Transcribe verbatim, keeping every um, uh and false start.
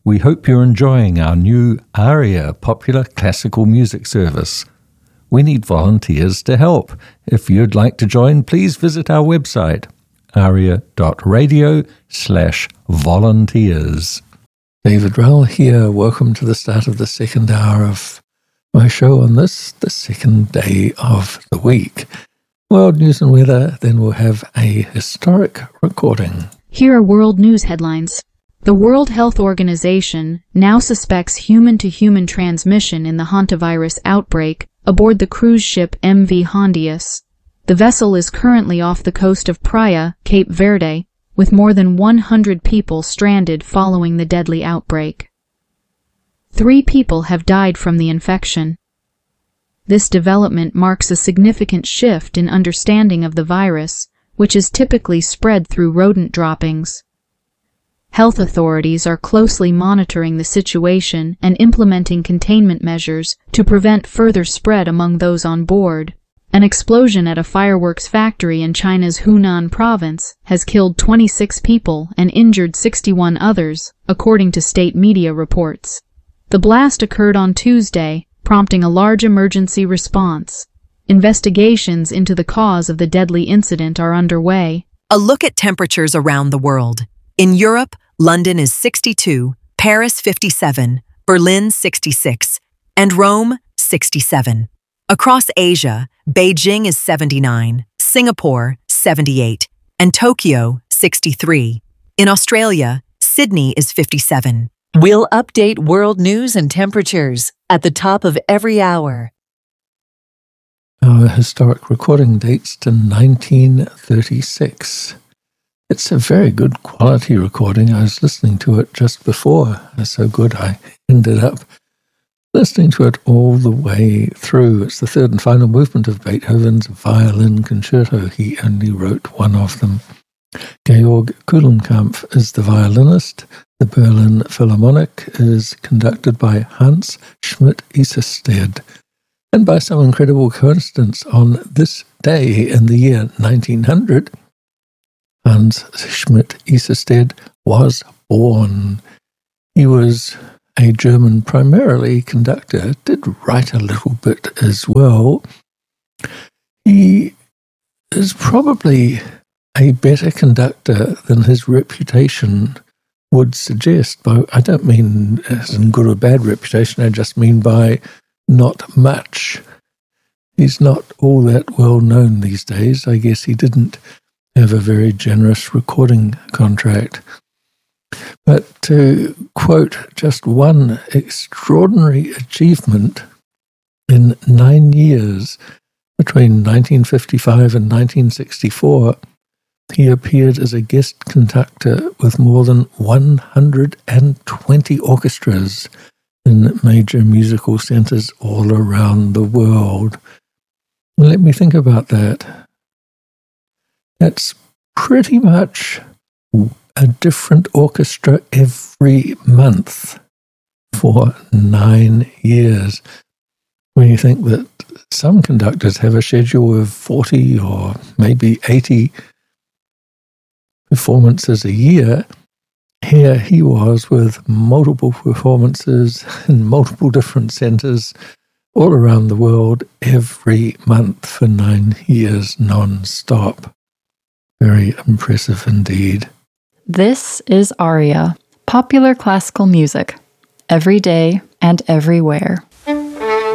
We hope you're enjoying our new ARIA popular classical music service. We need volunteers to help. If you'd like to join, please visit our website, aria.radio slash volunteers. David Rowell here. Welcome to the start of the second hour of my show on this, the second day of the week. World news and weather, then we'll have a historic recording. Here are world news headlines. The World Health Organization now suspects human-to-human transmission in the hantavirus outbreak aboard the cruise ship M V Hondius. The vessel is currently off the coast of Praia, Cape Verde, with more than one hundred people stranded following the deadly outbreak. Three people have died from the infection. This development marks a significant shift in understanding of the virus, which is typically spread through rodent droppings. Health authorities are closely monitoring the situation and implementing containment measures to prevent further spread among those on board. An explosion at a fireworks factory in China's Hunan province has killed twenty-six people and injured sixty-one others, according to state media reports. The blast occurred on Tuesday, prompting a large emergency response. Investigations into the cause of the deadly incident are underway. A look at temperatures around the world. In Europe, London is sixty-two, Paris fifty-seven, Berlin sixty-six, and Rome sixty-seven. Across Asia, Beijing is seventy-nine, Singapore seventy-eight, and Tokyo sixty-three. In Australia, Sydney is fifty-seven. We'll update world news and temperatures at the top of every hour. Our historic recording dates to nineteen thirty-six. It's a very good quality recording. I was listening to it just before. It's so good I ended up listening to it all the way through. It's the third and final movement of Beethoven's Violin Concerto. He only wrote one of them. Georg Kulenkampff is the violinist. The Berlin Philharmonic is conducted by Hans Schmidt-Isserstedt. And by some incredible coincidence, on this day in the year nineteen hundred, Hans Schmidt-Isserstedt was born. He was a German primarily conductor, did write a little bit as well. He is probably a better conductor than his reputation would suggest. But I don't mean as in good or bad reputation, I just mean by not much. He's not all that well known these days. I guess he didn't have a very generous recording contract. But to quote just one extraordinary achievement, in nine years, between nineteen fifty-five and nineteen sixty-four, he appeared as a guest conductor with more than one hundred twenty orchestras in major musical centers all around the world. Let me think about that. That's pretty much a different orchestra every month for nine years. When you think that some conductors have a schedule of forty or maybe eighty performances a year, here he was with multiple performances in multiple different centers all around the world every month for nine years non-stop. Very impressive indeed. This is ARIA, popular classical music, every day and everywhere.